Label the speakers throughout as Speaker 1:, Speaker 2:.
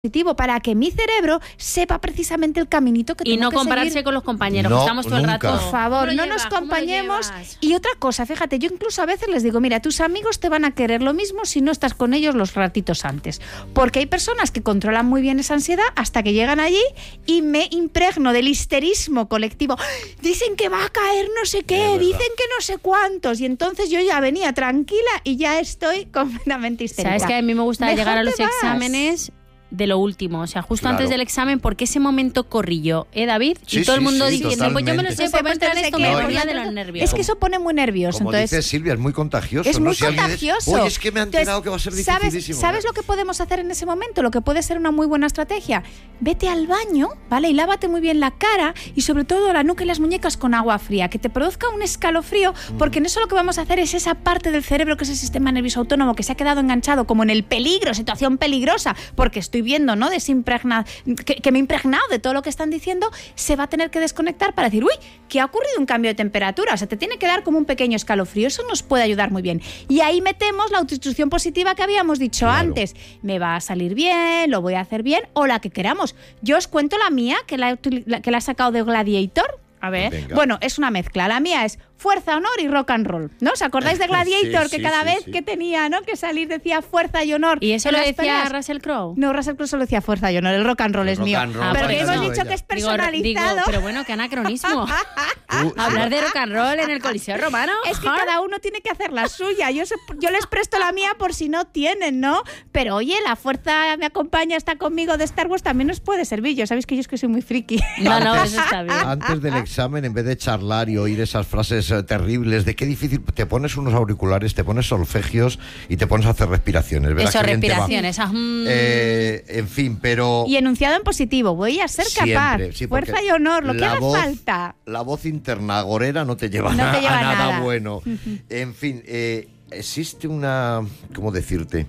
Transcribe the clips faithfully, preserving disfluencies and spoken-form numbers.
Speaker 1: positivo para que mi cerebro sepa precisamente el caminito que tengo que seguir.
Speaker 2: Y no compararse con los compañeros,
Speaker 3: no,
Speaker 2: que estamos todo el rato.
Speaker 1: Por favor, no
Speaker 2: llevas?
Speaker 1: nos acompañemos. Y otra cosa, fíjate, yo incluso a veces les digo, mira, tus amigos te van a querer lo mismo si no estás con ellos los ratitos antes. Porque hay personas que controlan muy bien esa ansiedad hasta que llegan allí y me impregno del histerismo colectivo. Dicen que va a caer no sé qué, dicen que no sé cuántos. Y entonces yo ya venía tranquila y ya estoy completamente histérica.
Speaker 2: Sabes que a mí me gusta
Speaker 1: Mejor
Speaker 2: llegar a los
Speaker 1: te vas.
Speaker 2: exámenes de lo último, o sea, justo
Speaker 3: Claro.
Speaker 2: antes del examen, porque ese momento corrillo, ¿eh, David?
Speaker 3: Sí,
Speaker 2: y todo el
Speaker 3: sí,
Speaker 2: mundo
Speaker 3: sí,
Speaker 2: diciendo, pues yo me lo sé,
Speaker 1: totalmente.
Speaker 2: pues entrar en esto, me
Speaker 3: No,
Speaker 2: ponía
Speaker 3: es-
Speaker 2: de los nervios.
Speaker 1: Es que eso pone muy nervioso.
Speaker 3: Como
Speaker 1: entonces,
Speaker 3: dice Silvia, es muy contagioso.
Speaker 1: Es
Speaker 3: ¿no?
Speaker 1: muy
Speaker 3: Si alguien dice,
Speaker 1: contagioso.
Speaker 3: Oye, es que me han
Speaker 1: Entonces,
Speaker 3: enterado que va a ser
Speaker 1: ¿sabes,
Speaker 3: dificilísimo.
Speaker 1: ¿Sabes lo que podemos hacer en ese momento? Lo que puede ser una muy buena estrategia. Vete al baño, ¿vale? Y lávate muy bien la cara y sobre todo la nuca y las muñecas con agua fría, que te produzca un escalofrío, porque en eso lo que vamos a hacer es esa parte del cerebro que es el sistema nervioso autónomo que se ha quedado enganchado como en el peligro, situación peligrosa, porque estoy viendo, ¿no? Desimpregna, que, que me he impregnado de todo lo que están diciendo, se va a tener que desconectar para decir, uy, que ha ocurrido un cambio de temperatura, o sea, te tiene que dar como un pequeño escalofrío, eso nos puede ayudar muy bien. Y ahí metemos la autoinstrucción positiva que habíamos dicho
Speaker 3: Claro.
Speaker 1: antes, me va a salir bien, lo voy a hacer bien, o la que queramos. Yo os cuento la mía, que la, he utili- la- que la he sacado de Gladiator. A ver,
Speaker 3: Venga.
Speaker 1: bueno, es una mezcla. La mía es fuerza, honor y rock and roll, ¿no? ¿Os acordáis de Gladiator?
Speaker 3: Sí,
Speaker 1: que
Speaker 3: sí,
Speaker 1: cada
Speaker 3: sí,
Speaker 1: vez
Speaker 3: sí.
Speaker 1: que tenía, ¿no? Que salir decía fuerza y honor.
Speaker 2: ¿Y eso
Speaker 1: en
Speaker 2: lo
Speaker 1: las
Speaker 2: decía
Speaker 1: peleas.
Speaker 2: Russell Crowe?
Speaker 1: No, Russell Crowe solo decía fuerza y honor, el rock and roll
Speaker 3: El
Speaker 1: es
Speaker 3: rock
Speaker 1: mío.
Speaker 3: and roll,
Speaker 2: Ah,
Speaker 1: Pero
Speaker 2: por
Speaker 1: que
Speaker 2: eso
Speaker 1: hemos
Speaker 2: no,
Speaker 1: dicho
Speaker 3: ella.
Speaker 1: que es
Speaker 2: Digo,
Speaker 1: personalizado.
Speaker 2: digo, pero bueno, qué anacronismo.
Speaker 3: Tú-
Speaker 2: Hablar de rock and roll en el Coliseo Romano.
Speaker 1: Es que
Speaker 2: Ajá.
Speaker 1: cada uno tiene que hacer la suya. Yo, se- yo les presto la mía por si no tienen, ¿no? Pero oye, la fuerza me acompaña, está conmigo de Star Wars, también nos puede servir. Yo sabéis que yo es que soy muy friki.
Speaker 2: No, no,
Speaker 3: Antes-
Speaker 2: eso está bien.
Speaker 3: Antes del examen, en vez de charlar y oír esas frases eh, terribles de qué difícil, te pones unos auriculares, te pones solfegios y te pones a hacer respiraciones. Verás
Speaker 2: Eso,
Speaker 3: qué bien te va.
Speaker 2: respiraciones. ah, mm.
Speaker 3: Eh, en fin, pero
Speaker 1: Y enunciado en positivo, voy a ser
Speaker 3: siempre,
Speaker 1: capaz.
Speaker 3: sí, porque
Speaker 1: Fuerza y honor, lo que
Speaker 3: la
Speaker 1: haga
Speaker 3: voz-
Speaker 1: falta.
Speaker 3: la voz interna agorera no te lleva,
Speaker 1: No
Speaker 3: na-
Speaker 1: te lleva
Speaker 3: a nada,
Speaker 1: nada.
Speaker 3: bueno. En fin, eh, existe una, ¿cómo decirte?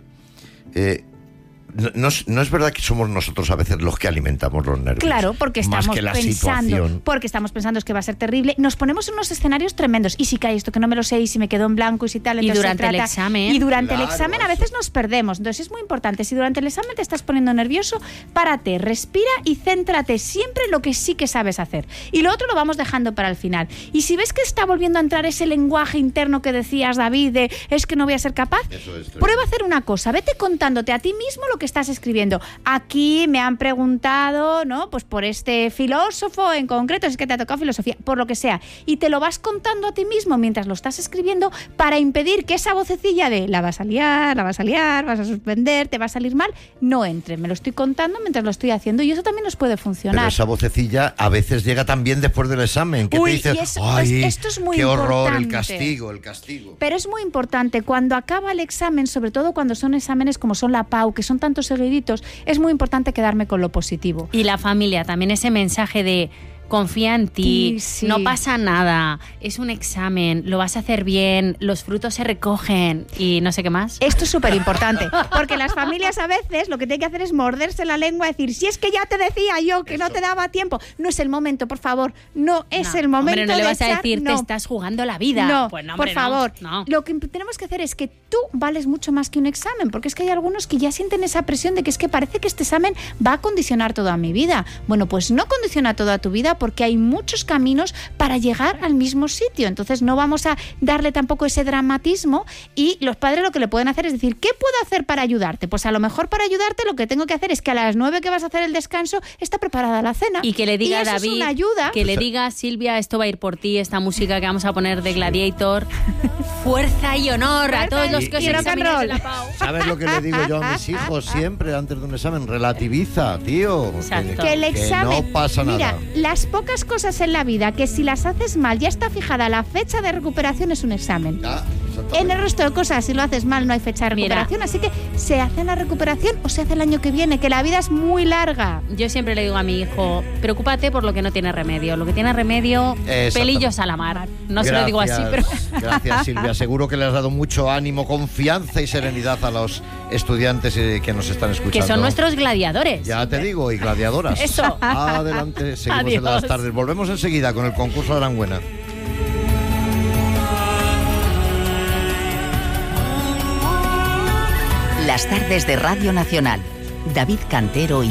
Speaker 3: Eh, no, no es, no es verdad que somos nosotros a veces los que alimentamos los nervios.
Speaker 1: Claro, porque
Speaker 3: Más
Speaker 1: estamos
Speaker 3: que la
Speaker 1: pensando,
Speaker 3: situación.
Speaker 1: porque estamos pensando es que va a ser terrible. Nos ponemos en unos escenarios tremendos. Y si cae esto que no me lo sé, y si me quedo en blanco, y si tal.
Speaker 2: Y
Speaker 1: entonces se
Speaker 2: durante el
Speaker 1: trata-
Speaker 2: examen.
Speaker 1: Y durante
Speaker 3: Claro,
Speaker 1: el examen a
Speaker 3: eso.
Speaker 1: veces nos perdemos. Entonces es muy importante. Si durante el examen te estás poniendo nervioso, párate, respira y céntrate siempre en lo que sí que sabes hacer. Y lo otro lo vamos dejando para el final. Y si ves que está volviendo a entrar ese lenguaje interno que decías, David, de es que no voy a ser capaz,
Speaker 3: Eso es,
Speaker 1: prueba a hacer una cosa. Vete contándote a ti mismo lo que estás escribiendo. Aquí me han preguntado, ¿no? Pues por este filósofo en concreto, es que te ha tocado filosofía, por lo que sea. Y te lo vas contando a ti mismo mientras lo estás escribiendo para impedir que esa vocecilla de la vas a liar, la vas a liar, vas a suspender, te va a salir mal, no entre. Me lo estoy contando mientras lo estoy haciendo y eso también nos puede
Speaker 3: Pero
Speaker 1: funcionar.
Speaker 3: esa vocecilla a veces llega también después del examen, que
Speaker 1: Uy,
Speaker 3: te dice,
Speaker 1: y eso-
Speaker 3: ay,
Speaker 1: esto es muy
Speaker 3: qué horror, el
Speaker 1: importante.
Speaker 3: castigo, el castigo.
Speaker 1: Pero es muy importante, cuando acaba el examen, sobre todo cuando son exámenes como son la P A U, que son tantos seguiditos, es muy importante quedarme con lo positivo.
Speaker 2: Y la familia, también ese mensaje de confía en ti,
Speaker 1: Sí, sí.
Speaker 2: no pasa nada, es un examen, lo vas a hacer bien, los frutos se recogen y no sé qué más.
Speaker 1: Esto es súper importante, porque las familias a veces lo que tienen que hacer es morderse la lengua y decir, si es que ya te decía yo que no te daba tiempo, no es el momento, por favor, no es
Speaker 2: No,
Speaker 1: el momento
Speaker 2: hombre, no le
Speaker 1: de
Speaker 2: vas a
Speaker 1: echar-
Speaker 2: decir,
Speaker 1: no.
Speaker 2: te estás jugando la vida.
Speaker 1: No,
Speaker 2: Pues no,
Speaker 1: por
Speaker 2: hombre, no,
Speaker 1: favor.
Speaker 2: no.
Speaker 1: Lo que tenemos que hacer es que tú vales mucho más que un examen, porque es que hay algunos que ya sienten esa presión de que es que parece que este examen va a condicionar toda mi vida. Bueno, pues no condiciona toda tu vida porque hay muchos caminos para llegar al mismo sitio. Entonces no vamos a darle tampoco ese dramatismo y los padres lo que le pueden hacer es decir, ¿qué puedo hacer para ayudarte? Pues a lo mejor para ayudarte lo que tengo que hacer es que a las nueve que vas a hacer el descanso está preparada la cena.
Speaker 2: Y que le diga
Speaker 1: Y
Speaker 2: a
Speaker 1: eso
Speaker 2: David,
Speaker 1: es una ayuda.
Speaker 2: que le diga a Silvia, esto va a ir por ti, esta música que vamos a poner de Gladiator. Fuerza y honor a todos los que os
Speaker 1: y rock and
Speaker 2: examináis
Speaker 1: roll.
Speaker 2: en la P A U.
Speaker 3: ¿Sabes lo que le digo yo a mis hijos siempre antes de un examen? Relativiza, tío.
Speaker 2: Exacto.
Speaker 1: Que el examen,
Speaker 3: no pasa nada.
Speaker 1: mira, las pocas cosas en la vida que si las haces mal ya está fijada la fecha de recuperación es un examen.
Speaker 3: Ah, exactamente.
Speaker 1: En el resto de cosas, si lo haces mal, no hay fecha de
Speaker 2: Mira.
Speaker 1: recuperación. Así que se hace en la recuperación o se hace el año que viene, que la vida es muy larga.
Speaker 2: Yo siempre le digo a mi hijo, preocúpate por lo que no tiene remedio. Lo que tiene remedio,
Speaker 3: Exactamente.
Speaker 2: pelillos a la mar. No se lo digo así, pero...
Speaker 3: Gracias, Silvia. Seguro que le has dado mucho ánimo, confianza y serenidad a los estudiantes eh, que nos están escuchando.
Speaker 2: Que son nuestros gladiadores.
Speaker 3: Ya te digo, y gladiadoras.
Speaker 2: Eso.
Speaker 3: Adelante, seguimos en
Speaker 2: Adiós.
Speaker 3: las tardes. Volvemos enseguida con el concurso de Aranguena.
Speaker 4: Las tardes de Radio Nacional, David Cantero y